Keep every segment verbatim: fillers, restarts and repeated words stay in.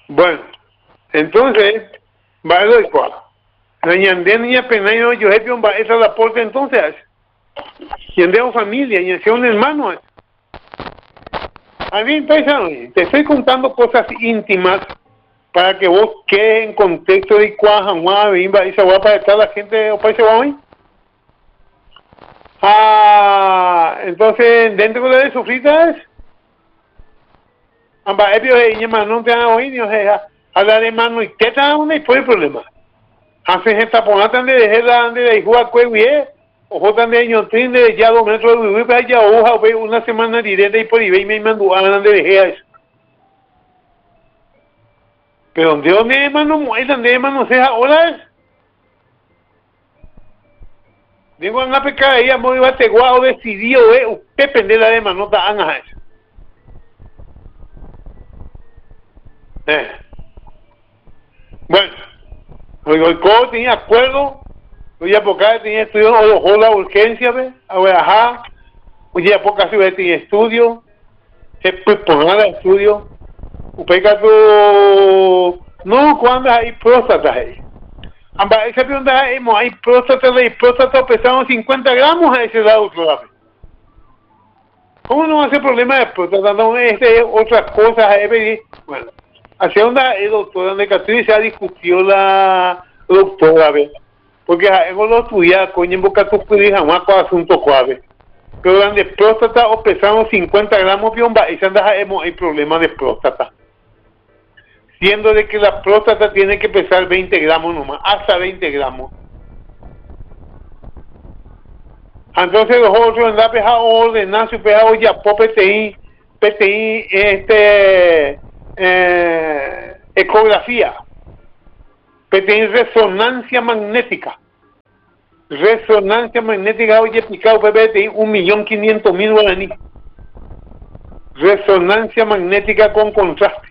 Bueno, entonces, va a lo igual. La ñandé niña pena yo yo he va esa la porta entonces. Ñandeo familia, y un hermano. A mí, paisano, te estoy contando cosas íntimas para que vos quedes en contexto de cuájan, bimba, y se va para estar la gente o país hoy. Ah, entonces, dentro de eso, fritas, amba, ellos, ellos, no te han oído, a la de mano y qué tal, y fue el problema. Hacen esta ponata de dejar de de jugar cuegue, o jotan de año trin de ya dos metros de vivir, para ya hoja, una semana directa y por ahí me mandó a de dejar eso. Pero ¿dónde dónde hermano muestran de hermano sea ahora? Digo en la pecada ella muy bate guau decidió eh usted penderá de hermano ta anga eso. Eh. Bueno, oigo el codo tenía acuerdo, oye porque tenía estudio o la urgencia ve, ahora ajá, oye porque se tenía estudio, se pues por nada estudio. Upeka tu no cuando hay próstata ahí. Amba esa pregunta hay hay próstata y próstata pesamos cincuenta gramos a ese lado clave. ¿Cómo no hace problema de próstata? No es otras cosas ahí. Bueno, hacia una doctora de Catri se ha discutido la doctora ve. Porque hemos lo estudiado coño en boca tu puedes jamás con asunto clave. Pero grande próstata o pesamos cincuenta gramos piomba y se anda hay problema de próstata. Siendo de que la próstata tiene que pesar veinte gramos nomás, hasta veinte gramos. Entonces los otros en la peja ordenar su peja ya po P T I, P T I, este, eh, ecografía, P T I resonancia magnética, resonancia magnética oye picado P T I un millón quinientos mil guaraní, resonancia magnética con contraste.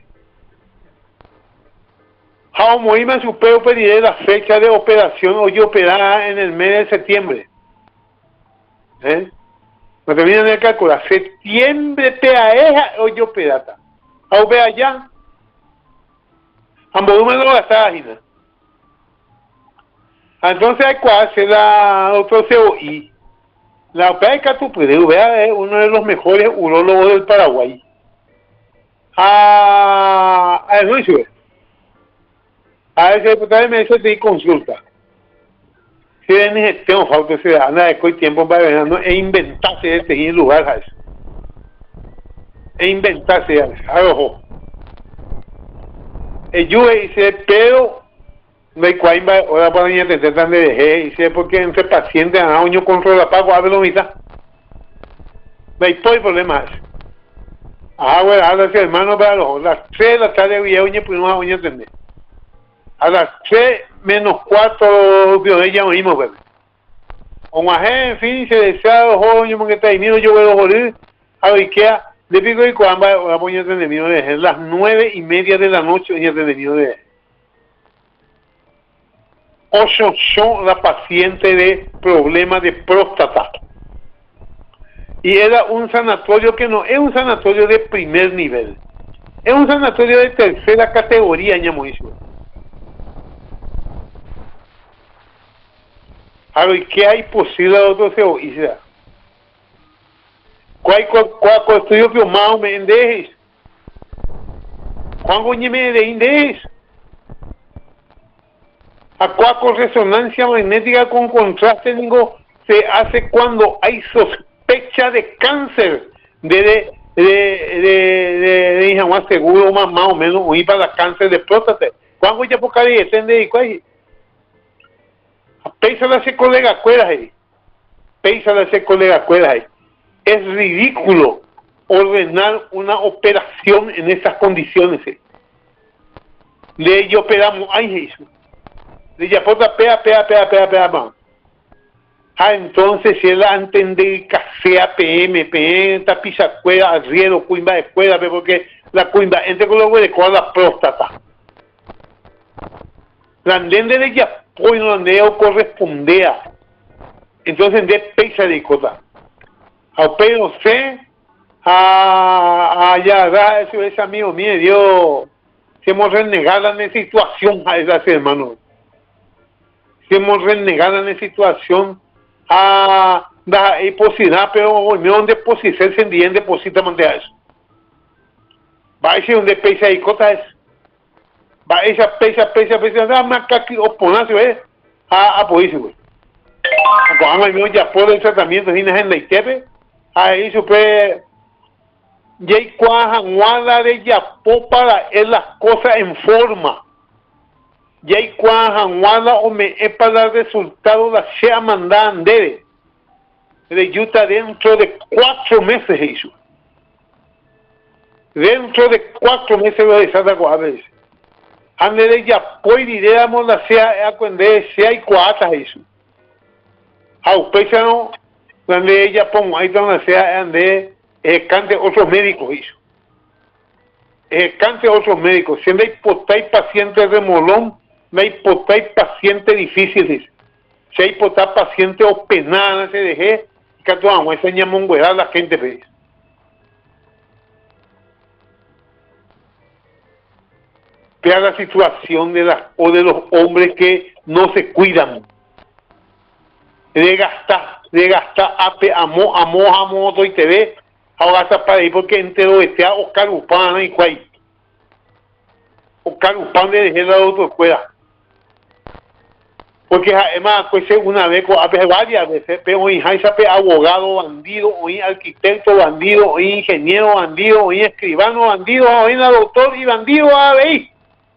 How Moima supero pediré la fecha de operación hoy operada en el mes de septiembre. ¿Eh? No terminan de calcular. Septiembre P A E hoy operata. How ve allá. Ambos números de la página. Entonces hay que hacer la otro C O I. La operación tu puede ver uno de los mejores urólogos del Paraguay. Ah, a no sube. A ese diputado me dice de consulta. Si en gestión, falta se anda de coi tiempo para verano e inventarse este en lugar a eso. E inventarse a eso. Ojo. El yo dice, pero no hay cuál va ahora para niña te tratan de dejar, dice porque entre pacientes a un año controla pago a ver lo mitad. No hay todo el problema. Ah, bueno, ahora sí, hermano, para los las tres de la tarde voy a uña, pues no a uña atender. A las tres menos cuatro de ella oímos, bebé. O más en fin, se desea los jóvenes porque está ahí, yo voy a morir a la Ikea, le pico y cuando la voy a tener miedo de las nueve y media de la noche ya tener miedo de ocho son la paciente de problemas de próstata. Y era un sanatorio que no es un sanatorio de primer nivel, es un sanatorio de tercera categoría, ñamoísimo. A ver, ¿qué hay posible de otro C O I? ¿Cuál cuál estudio que más me endejes? ¿Cuál coño me de indejes? ¿A cuál resonancia magnética con contraste digo, se hace cuando hay sospecha de cáncer de de de de de, de, de más seguro más más o menos o ir para cáncer de próstata? ¿Cuál coño por cada día de cuál? Péisala a ese colega cuelas ahí. Péisala a ese colega cuelas ahí. Es ridículo ordenar una operación en esas condiciones. Eh. Le ellos operamos, ay eso. Le ya pota pea, pea, pea, pea, pea, pea. Ah, entonces si él entender que sea P M, P M, tapisa cuela, arriero, cuimba de cuela, porque la cuimba, entre con lo de con la próstata. La andende de ella pues no andeo correspondea. Entonces de pesa de cota. A pero sé a allá da eso es amigo mío dio si hemos renegado en la situación a esa hermano, si hemos renegado en la situación a la posibilidad, pero no donde posición se entiende deposita mantea eso. Va a ser donde pesa y cota es. Va a esa pesa, pesa, pesa, da más que aquí oponerse, ¿eh? A apoyarse, güey. Cuando hay ya por el tratamiento, y en la Itepe, ahí supe. Ya hay cuajanguada de Yapó para es las cosas en forma. Ya hay cuajanguada o me es para dar resultado la sea mandada andere. De yuta dentro de cuatro meses eso. Dentro de cuatro meses voy a estar de cuadres. Ande de Yapó y diríamos la sea a cuando sea y cuatas eso. A usted no, donde ella pongo ahí donde sea ande. Es cante otros médicos hizo. Es cante otros médicos. Si no hay potáis pacientes de molón, no hay potáis pacientes difíciles. Si hay potáis pacientes openadas, se dejé, que tú vamos a enseñar a la gente. ¿Ves? Vea la situación de las o de los hombres que no se cuidan. De gastar, de gastar, ape, amo, amo, amo, amo, y te ve. Ahora está para ahí porque entero este a Oscar Upana y cuál. Oscar Upana de dejar la otra escuela. Porque además, pues una vez, varias veces, pero hoy hay abogado bandido, hoy arquitecto bandido, hoy ingeniero bandido, hoy escribano bandido, hoy doctor y bandido a ver.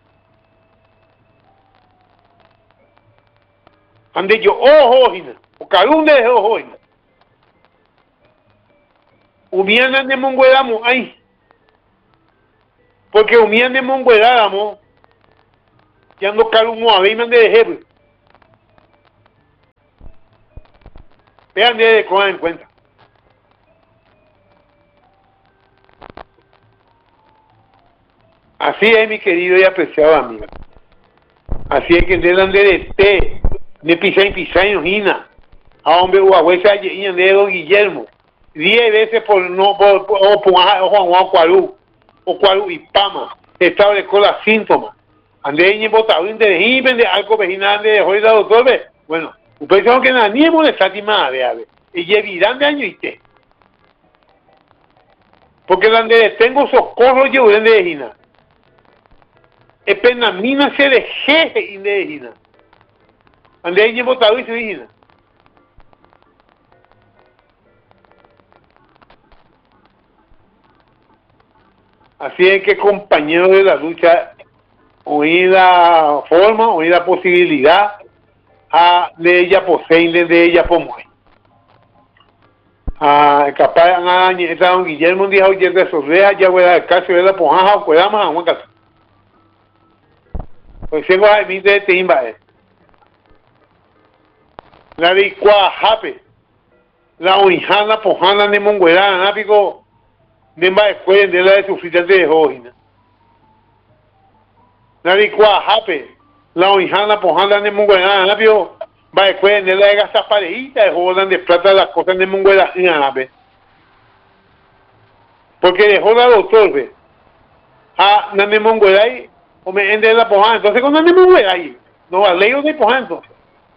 Ande yo, ojo, o calunde de ojo, Umiana de Monguedamo, ay. Porque Umiana de Monguedamo, ya no calumo a ver, man de dejar. Vean de coger en cuenta. Así es, mi querido y apreciado amigo. Así es que de donde de té, de pisay pisay no gina. A hombre huahuesa y de don Guillermo. Diez veces por no por o por Juan Cuarú o Cuarú y Pama establezco las síntomas. Ande en botado de himen de algo vecinal de hoy la doctor. Bueno, ustedes saben que nada ni molestar ti madre, a ver. Y llevirán de año y te. Porque donde tengo socorro yo de indígena. Es pena mina se de jeje indígena. Ande en botado y se indígena. Así es que compañeros de la lucha, oí la forma, oí la posibilidad a de ella poseen de ella como a capaz a esta don Guillermo dijo oye de Sorrea ya voy a dar caso de la pojaja o cuidamos a un caso. Pues sigo a mí de timba la de Cuajape, la oijana pojana de Monguera, nápico de más escuela de la de sufrir de hoy. La de Cuajape, la oijana pojana de Monguera, nápico va a escuela de la de gastas parejitas de jodan de plata las cosas de Monguera en Anape. Porque dejó la doctor, ve. Ah, no de Monguera ahí, o me ende la pojana. Entonces, con no de Monguera ahí, no va a leer de pojana entonces.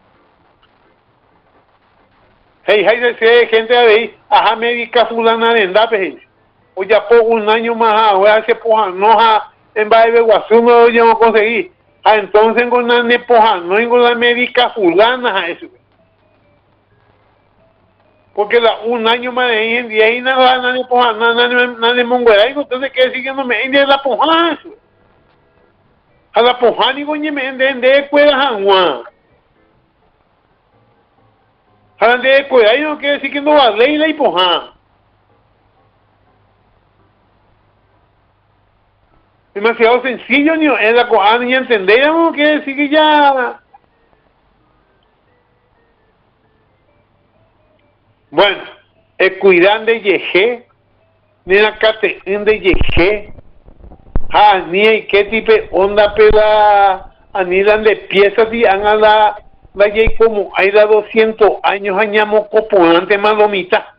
Hey, hay de gente a ver, ajá, médica fulana de endape, o ya por un año más, voy a hacer poja, no ja, en Valle de Guazú no lo llevo a conseguir. Ah, entonces con la nepoja, no con la médica fulana, a eso. Porque la, un año más de en día y nada, nada de poja, nada, nada de Monguera, entonces que siguiéndome en la poja, eso. A la poja ni coñe me ende, ende, cuela janguán. De pues ahí no quiere decir que no va a ley y poja. Demasiado sencillo, ni es la cosa ni entender, no quiere decir que ya. Bueno, el cuidar de yeje, ni la cate de yeje, ah, ni hay qué tipo onda pela, anidan de piezas y han a la. Vaya como hay da doscientos años añamos coponante malomita.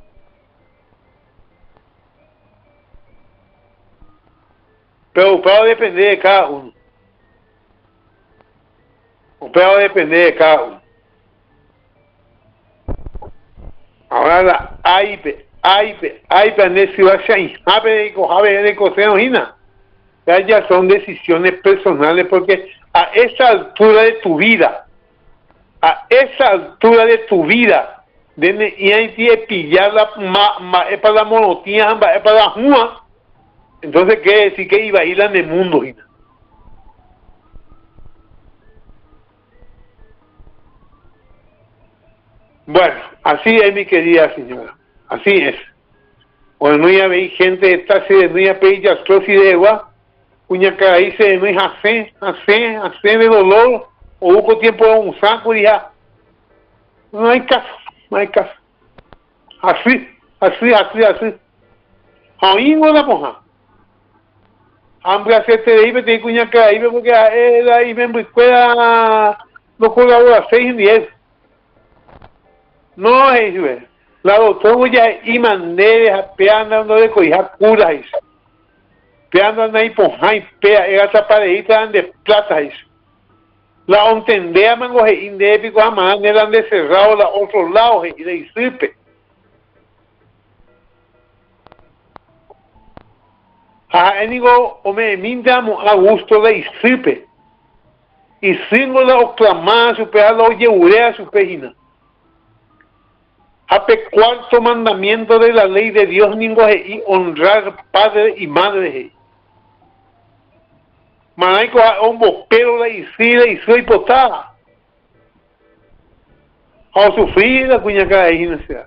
Pero usted va a depender de cada uno. Usted va a depender de cada uno. Ahora la aipe, aipe, aipe, anesi va a ser jabe de cojabe de coseno hina. Ya son decisiones personales porque a esa altura de tu vida, a esa altura de tu vida, de y hay que pillar la ma, ma, es para la monotía, es para la jua. Entonces, ¿qué decir que iba a ir en el mundo, hina? Bueno, así es, mi querida señora, así es. Bueno, no ya veis gente esta así de no ya pedir ya y de agua, cuña que ahí se no es hace, hace, hace de dolor, o hubo tiempo de un saco y ya. No hay caso, no hay caso. Así, así, así, así. Ahí no la moja. Hambre hacerte de ahí, te cuña que ahí, porque era ahí me escuela, no colabora seis y diez. No es eso, la doctora ya y mandé a peando de coger curas eso. Peando ahí por ahí, pea, era esa parejita de plata eso. La entendía mango de indépico a man, eran de cerrado la otros lados y de isripe. Ah, digo, o me mindamos a gusto de isripe. Y singo la oclamada, su pea la oye su pejina. Ape cuarto mandamiento de la ley de Dios ningo y honrar padre y madre. Manaico a un bospero la isida y soy potada. A sufrir la cuñaca de no sea.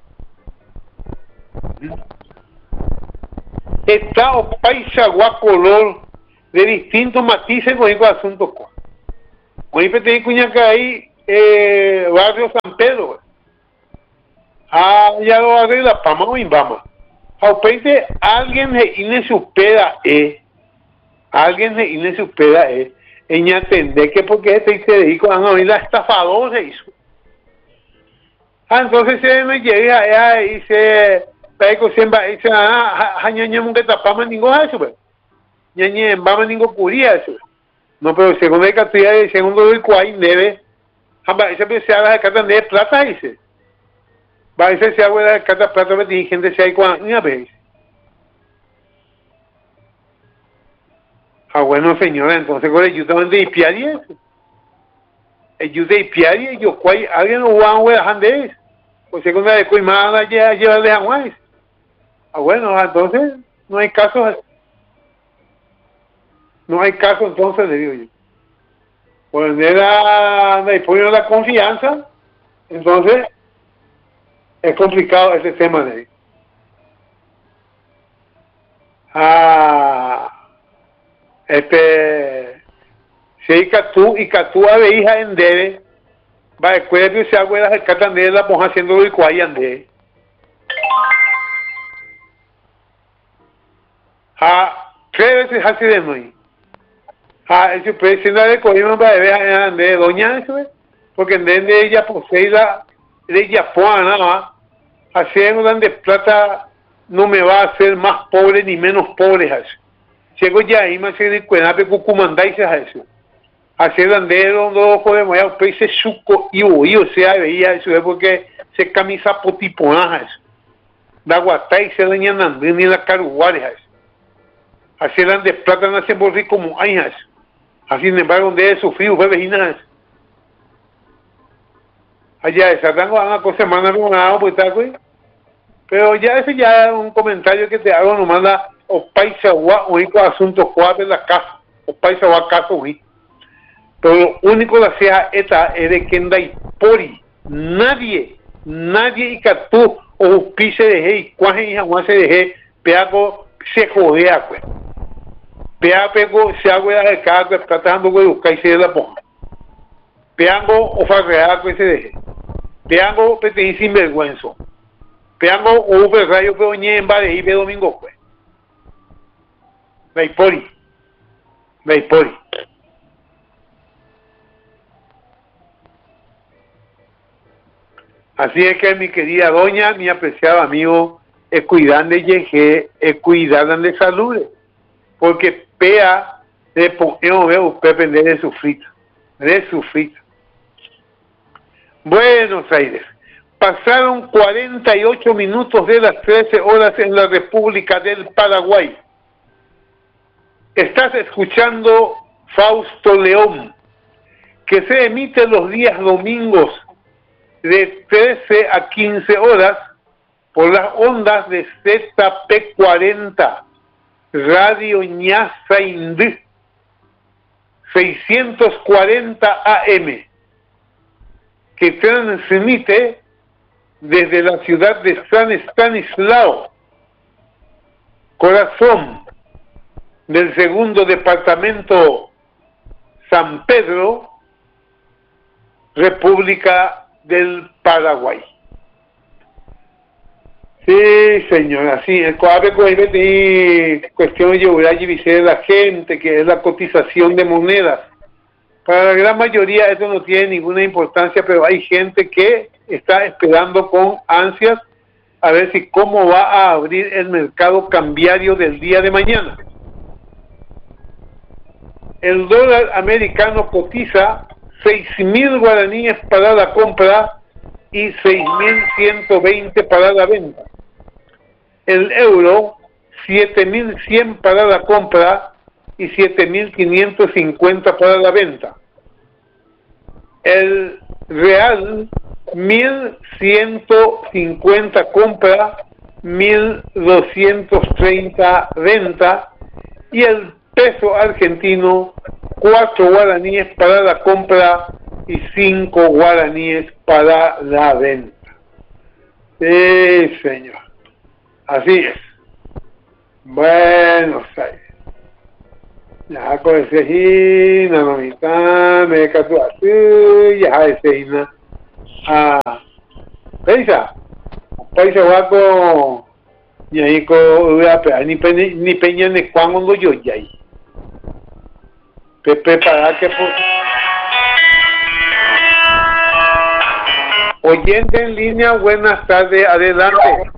Está o paisa color de distintos matices con el asunto. Hoy te cuñaca ahí eh, barrio San Pedro. Ah, ya lo arregla, pama o imbama. Aupente, alguien de ine supera, eh. Alguien de ine supera, eh. Ella entender que porque este se dedicó a no ir la estafadora hizo. Ah, entonces se me llega allá y se. Pego siempre, dice, ah, ñaña, nunca tapamos ningún eso, pues. Ñaña, vamos ningún curía eso. No, pero según el cantidad de segundo del cual debe. Ah, ese se haga de carta de plata, dice. Va a ser si hago la carta plata me tiene gente si hay una vez. Ah, bueno, señora, entonces con el ayuntamiento de Ipiari eso. El ayuntamiento de Ipiari, yo cual, alguien no va a dejar de eso. Pues según la de Coimada, ya lleva de Aguas. Ah, bueno, entonces, no hay caso. No hay caso, entonces, le digo yo. Pues era, me ponen la confianza, entonces, es complicado ese tema de ahí. Ah, este, si hay catú y catú a hija en debe, va a escuela que se haga el catandé la ponja haciendo el cual ande. Ah, tres veces así de muy. Ah, ese presidente de Coima va a ver ande doña eso, porque en de ella posee la de ella poa nada. Haciendo de plata no me va a hacer más pobre ni menos pobre eso. Llego ya ahí más se cuenta que cucumandáis a eso. Hacer andero no podemos ya pedirse suco y oí, o sea, veía eso es porque se camisa potiponaja eso. Da guatay se daña nandín ni la caruguares eso. Hacer de plata no se borri como hay eso. Así sin embargo donde he sufrido fue vecina eso. Allá esa tengo una cosa más no nada pues está güey. Pero ya ese ya es un comentario que te hago nomás la o paisa o único asunto cuál de la casa o paisa o caso güey. Pero lo único que sea esta es de que no hay pori nadie nadie y que tú o pise de hey cuaje y jamás se deje peago se jodea pues pea pego se hago de cada pues tratando de buscar y se de la ponja peango o farrear pues se deje peango pues te sin vergüenza peango o rayo pero ñe en vale y ve domingo pues hay pori hay pori. Así es que mi querida doña, mi apreciado amigo, es cuidar de yeje, es cuidar de salud, porque pea de poeo veo Pepe de sufrir, de sufrir. Buenos Aires. Pasaron cuarenta y ocho minutos de las trece horas en la República del Paraguay. Estás escuchando Fausto León, que se emite los días domingos de trece a quince horas por las ondas de Z P cuarenta, Radio Ñaza Indí, seiscientos cuarenta A M, que transmite desde la ciudad de San Estanislao, corazón del segundo departamento San Pedro, República del Paraguay. Sí, señora, sí, el coabe y cuestión de llevar allí de la gente, que es la cotización de monedas. Para la gran mayoría eso no tiene ninguna importancia, pero hay gente que está esperando con ansias a ver si cómo va a abrir el mercado cambiario del día de mañana. El dólar americano cotiza seis mil guaraníes para la compra y seis mil ciento veinte para la venta. El euro, siete mil cien para la compra y siete mil quinientos cincuenta para la venta. El real, mil ciento cincuenta compra, mil doscientos treinta venta, y el peso argentino, cuatro guaraníes para la compra y cinco guaraníes para la venta. Sí, señor. Así es. Buenos Aires. Ya con ese hina, no mitad, me cato así, ya ese hina. Ah, Paisa, Paisa guaco, y ahí con, ni peña, ni peña, ni cuando yo ya ahí. Pepe, para que por... Oyente en línea, buenas tardes, adelante.